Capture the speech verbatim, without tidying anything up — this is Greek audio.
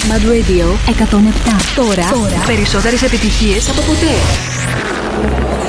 Mad Radio εκατόν επτά. Τώρα, Τώρα. περισσότερες επιτυχίες από ποτέ.